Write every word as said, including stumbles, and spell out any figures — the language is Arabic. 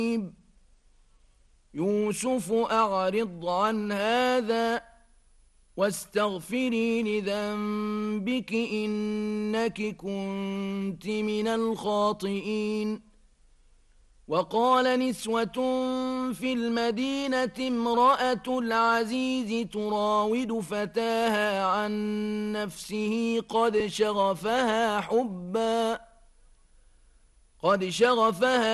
يوسف أعرض عن هذا واستغفري لذنبك إنك كنت من الخاطئين. وقال نسوة في المدينة امرأة العزيز تراود فتاها عن نفسه قد شغفها حبا قد شغفها